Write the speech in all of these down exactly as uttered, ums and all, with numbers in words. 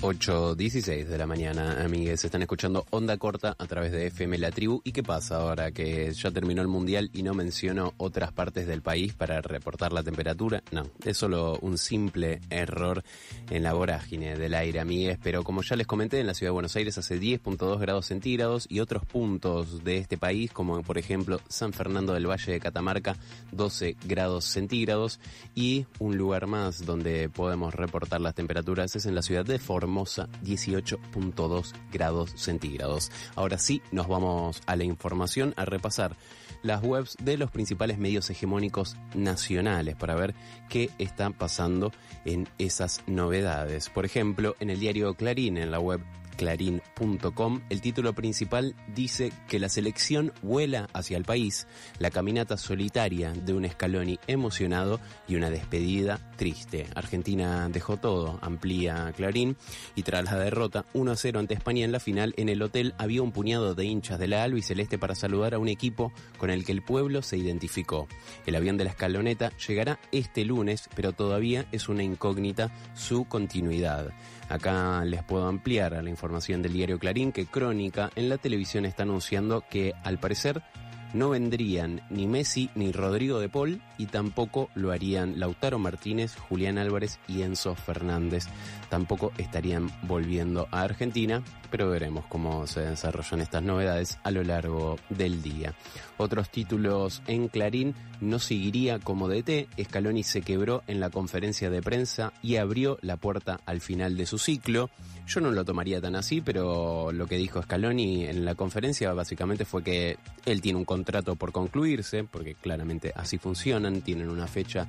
ocho dieciséis de la mañana, amigues. Están escuchando Onda Corta a través de F M La Tribu. ¿Y qué pasa ahora que ya terminó el Mundial y no menciono otras partes del país para reportar la temperatura? No, es solo un simple error en la vorágine del aire, amigues. Pero como ya les comenté, en la ciudad de Buenos Aires hace diez punto dos grados centígrados y otros puntos de este país, como por ejemplo San Fernando del Valle de Catamarca, doce grados centígrados. Y un lugar más donde podemos reportar las temperaturas es en la ciudad de Formosa. Formosa, dieciocho punto dos grados centígrados. Ahora sí, nos vamos a la información, a repasar las webs de los principales medios hegemónicos nacionales para ver qué está pasando en esas novedades. Por ejemplo, en el diario Clarín, en la web clarín punto com, el título principal dice que la selección vuela hacia el país, la caminata solitaria de un Scaloni emocionado y una despedida triste. Argentina dejó todo, amplía Clarín, y tras la derrota uno a cero ante España en la final, en el hotel había un puñado de hinchas de la albiceleste para saludar a un equipo con el que el pueblo se identificó. El avión de la escaloneta llegará este lunes, pero todavía es una incógnita su continuidad. Acá les puedo ampliar a la información del diario Clarín que Crónica en la televisión está anunciando que al parecer no vendrían ni Messi ni Rodrigo de Paul y tampoco lo harían Lautaro Martínez, Julián Álvarez y Enzo Fernández. Tampoco estarían volviendo a Argentina, pero veremos cómo se desarrollan estas novedades a lo largo del día. Otros títulos en Clarín: no seguiría como D T, Scaloni se quebró en la conferencia de prensa y abrió la puerta al final de su ciclo. Yo no lo tomaría tan así, pero lo que dijo Scaloni en la conferencia básicamente fue que él tiene un contrato por concluirse, porque claramente así funcionan, tienen una fecha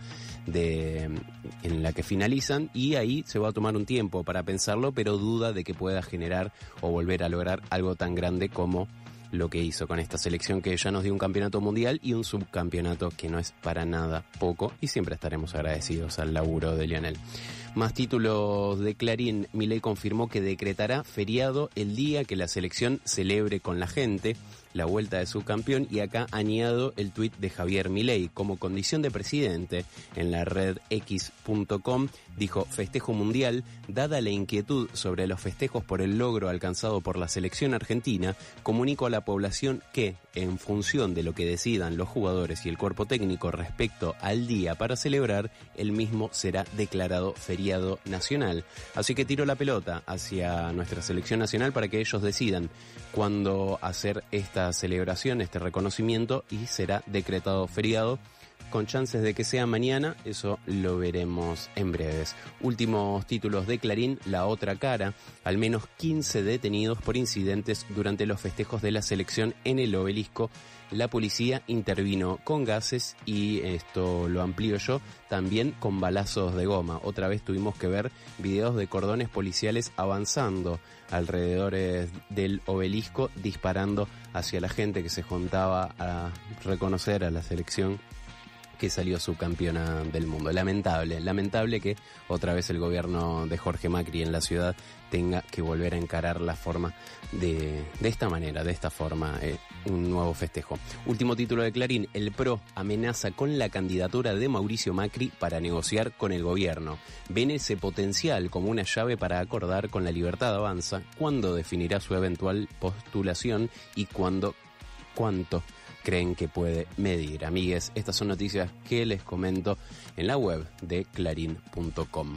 de en la que finalizan y ahí se va a tomar un tiempo para pensarlo, pero duda de que pueda generar o volver a lograr algo tan grande como lo que hizo con esta selección que ya nos dio un campeonato mundial y un subcampeonato que no es para nada poco, y siempre estaremos agradecidos al laburo de Lionel. Más títulos de Clarín: Milei confirmó que decretará feriado el día que la selección celebre con la gente la vuelta de subcampeón, y acá añado el tuit de Javier Milei como condición de presidente. En la red X punto com dijo: festejo mundial, dada la inquietud sobre los festejos por el logro alcanzado por la selección argentina, comunico a la población que, en función de lo que decidan los jugadores y el cuerpo técnico respecto al día para celebrar, el mismo será declarado feriado nacional. Así que tiro la pelota hacia nuestra selección nacional para que ellos decidan cuándo hacer esta celebración, este reconocimiento, y será decretado feriado, con chances de que sea mañana. Eso lo veremos en breves. Últimos títulos de Clarín: La otra cara, al menos quince detenidos por incidentes durante los festejos de la selección en el Obelisco. La policía intervino con gases y, esto lo amplío yo, también con balazos de goma. Otra vez tuvimos que ver videos de cordones policiales avanzando alrededor del Obelisco, disparando hacia la gente que se juntaba a reconocer a la selección que salió subcampeona del mundo. Lamentable, lamentable que otra vez el gobierno de Jorge Macri en la ciudad tenga que volver a encarar la forma de, de esta manera, de esta forma, eh, un nuevo festejo. Último título de Clarín: el P R O amenaza con la candidatura de Mauricio Macri para negociar con el gobierno. Ven ese potencial como una llave para acordar con La Libertad Avanza cuándo definirá su eventual postulación y cuándo, cuánto creen que puede medir. Amigues, estas son noticias que les comento en la web de clarín punto com.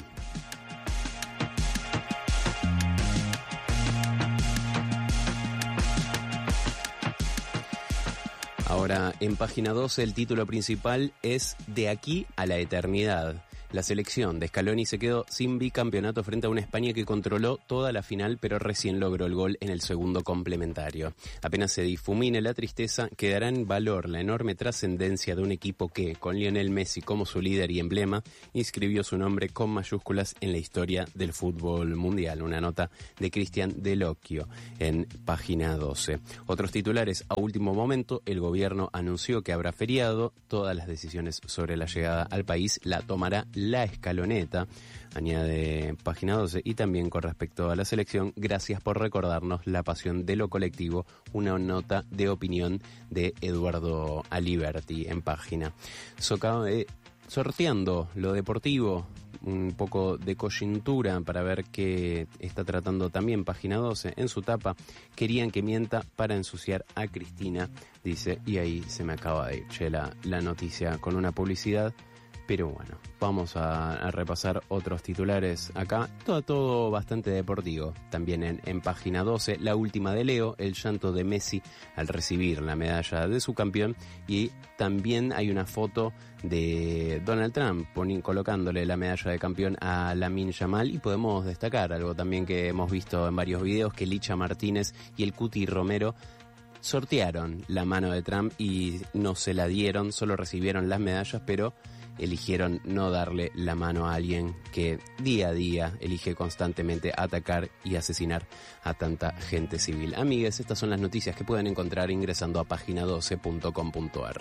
Ahora, en página doce, el título principal es De aquí a la eternidad. La selección de Scaloni se quedó sin bicampeonato frente a una España que controló toda la final, pero recién logró el gol en el segundo complementario. Apenas se difumine la tristeza, quedará en valor la enorme trascendencia de un equipo que, con Lionel Messi como su líder y emblema, inscribió su nombre con mayúsculas en la historia del fútbol mundial. Una nota de Cristian Delocchio en página doce. Otros titulares: a último momento, el gobierno anunció que habrá feriado. Todas las decisiones sobre la llegada al país la tomará la escaloneta, añade página doce. Y también con respecto a la selección: gracias por recordarnos la pasión de lo colectivo, una nota de opinión de Eduardo Aliberti en página. Socao, eh, sorteando lo deportivo, un poco de coyuntura para ver qué está tratando también Página doce en su tapa. Querían que mienta para ensuciar a Cristina, dice, y ahí se me acaba de ir che, la, la noticia con una publicidad. Pero bueno, vamos a, a repasar otros titulares acá. Todo, todo bastante deportivo. También en, en Página doce, la última de Leo, el llanto de Messi al recibir la medalla de su campeón. Y también hay una foto de Donald Trump poni, colocándole la medalla de campeón a Lamine Yamal. Y podemos destacar algo también que hemos visto en varios videos, que Licha Martínez y el Cuti Romero sortearon la mano de Trump y no se la dieron, solo recibieron las medallas, pero eligieron no darle la mano a alguien que día a día elige constantemente atacar y asesinar a tanta gente civil. Amigues, estas son las noticias que pueden encontrar ingresando a página doce punto com punto a r.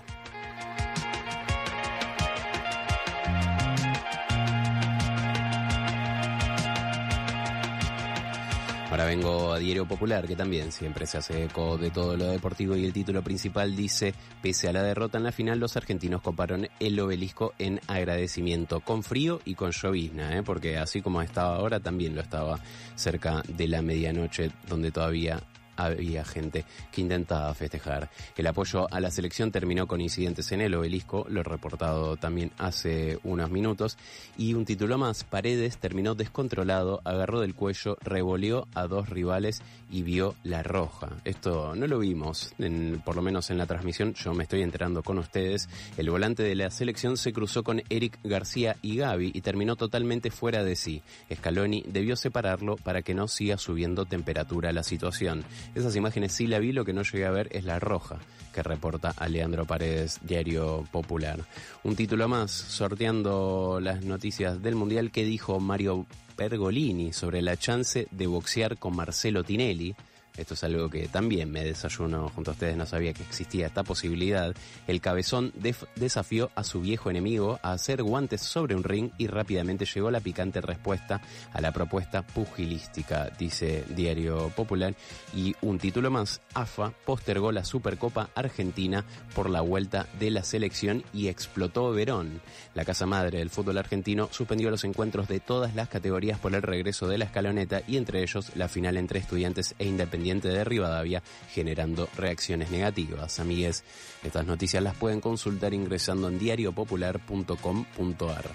Ahora vengo a Diario Popular, que también siempre se hace eco de todo lo deportivo, y el título principal dice: pese a la derrota en la final, los argentinos coparon el obelisco en agradecimiento, con frío y con llovizna, ¿eh? Porque así como estaba ahora, también lo estaba cerca de la medianoche, donde todavía había gente que intentaba festejar. El apoyo a la selección terminó con incidentes en el obelisco, lo reportado también hace unos minutos, y un título más: Paredes terminó descontrolado, agarró del cuello, revoleó a dos rivales y vio la roja. Esto no lo vimos, en, por lo menos en la transmisión, yo me estoy enterando con ustedes. El volante de la selección se cruzó con Eric García y Gavi y terminó totalmente fuera de sí. Scaloni debió separarlo para que no siga subiendo temperatura la situación. Esas imágenes sí la vi, lo que no llegué a ver es la roja que reporta a Leandro Paredes, Diario Popular. Un título más, sorteando las noticias del Mundial, que dijo Mario Pergolini sobre la chance de boxear con Marcelo Tinelli. Esto es algo que también me desayuno junto a ustedes, no sabía que existía esta posibilidad. El cabezón def- desafió a su viejo enemigo a hacer guantes sobre un ring y rápidamente llegó la picante respuesta a la propuesta pugilística, dice Diario Popular. Y un título más, A F A postergó la Supercopa Argentina por la vuelta de la selección y explotó Verón. La casa madre del fútbol argentino suspendió los encuentros de todas las categorías por el regreso de la escaloneta, y entre ellos la final entre Estudiantes e Independiente de Rivadavia, generando reacciones negativas. Amigues, estas noticias las pueden consultar ingresando en diario popular punto com punto a r.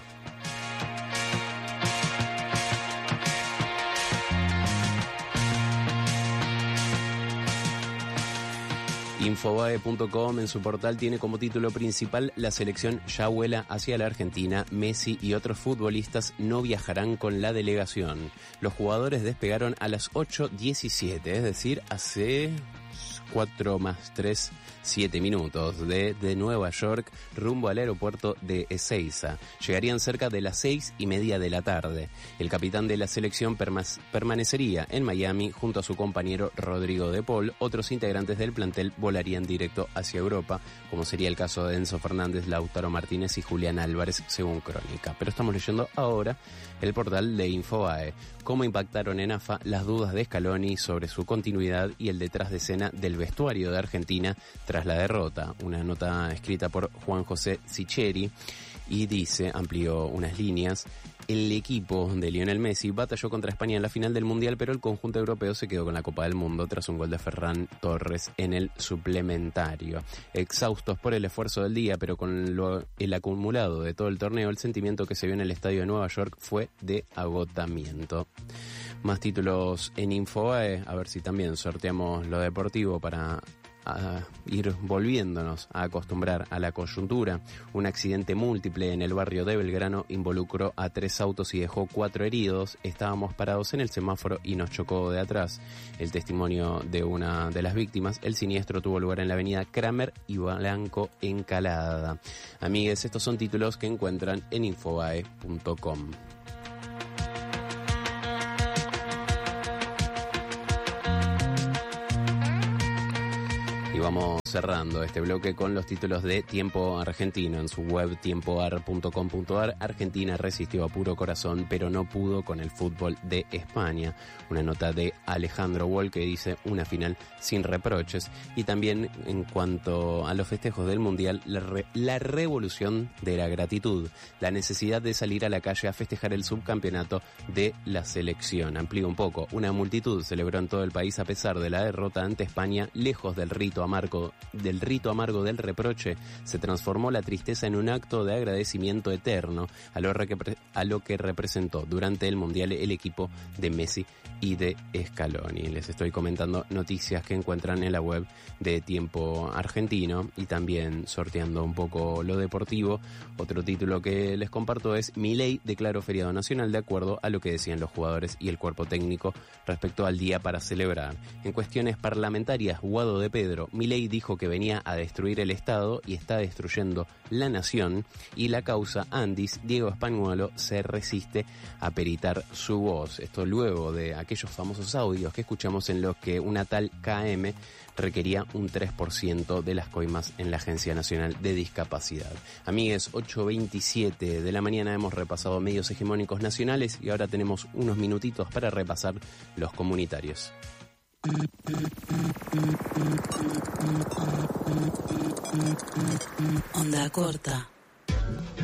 Infobae punto com en su portal tiene como título principal: la selección ya vuela hacia la Argentina, Messi y otros futbolistas no viajarán con la delegación. Los jugadores despegaron a las ocho diecisiete, es decir, hace cuatro más tres, siete minutos, de, de Nueva York rumbo al aeropuerto de Ezeiza. Llegarían cerca de las seis y media de la tarde. El capitán de la selección perma- permanecería en Miami junto a su compañero Rodrigo de Paul. Otros integrantes del plantel volarían directo hacia Europa, como sería el caso de Enzo Fernández, Lautaro Martínez y Julián Álvarez, según Crónica. Pero estamos leyendo ahora el portal de Infobae. Cómo impactaron en A F A las dudas de Scaloni sobre su continuidad y el detrás de escena del vestuario de Argentina tras la derrota. Una nota escrita por Juan José Sicheri, y dice, amplió unas líneas: el equipo de Lionel Messi batalló contra España en la final del Mundial, pero el conjunto europeo se quedó con la Copa del Mundo tras un gol de Ferran Torres en el suplementario. Exhaustos por el esfuerzo del día, pero con lo, el acumulado de todo el torneo, el sentimiento que se vio en el estadio de Nueva York fue de agotamiento. Más títulos en Infobae, a ver si también sorteamos lo deportivo para a ir volviéndonos a acostumbrar a la coyuntura. Un accidente múltiple en el barrio de Belgrano involucró a tres autos y dejó cuatro heridos. Estábamos parados en el semáforo y nos chocó de atrás. El testimonio de una de las víctimas: el siniestro tuvo lugar en la avenida Kramer y Blanco Encalada. Amigues, estos son títulos que encuentran en infobae punto com. Y vamos cerrando este bloque con los títulos de Tiempo Argentino. En su web tiempoar punto com punto ar, Argentina resistió a puro corazón, pero no pudo con el fútbol de España. Una nota de Alejandro Wall que dice una final sin reproches. Y también en cuanto a los festejos del Mundial, la, re, la revolución de la gratitud, la necesidad de salir a la calle a festejar el subcampeonato de la selección. Amplío un poco, una multitud celebró en todo el país a pesar de la derrota ante España, lejos del rito amargo, del rito amargo del reproche, se transformó la tristeza en un acto de agradecimiento eterno a lo, re, a lo que representó durante el Mundial el equipo de Messi y de Scaloni. Les estoy comentando noticias que encuentran en la web de Tiempo Argentino y también sorteando un poco lo deportivo. Otro título que les comparto es: Milei declaró feriado nacional de acuerdo a lo que decían los jugadores y el cuerpo técnico respecto al día para celebrar. En cuestiones parlamentarias, Guado de Pedro, Milei dijo que venía a destruir el Estado y está destruyendo la nación, y la causa Andis, Diego Españuelo, se resiste a peritar su voz. Esto luego de aquellos famosos audios que escuchamos en los que una tal K M requería un tres por ciento de las coimas en la Agencia Nacional de Discapacidad. Amigues, ocho veintisiete de la mañana, hemos repasado medios hegemónicos nacionales y ahora tenemos unos minutitos para repasar los comunitarios. Onda corta.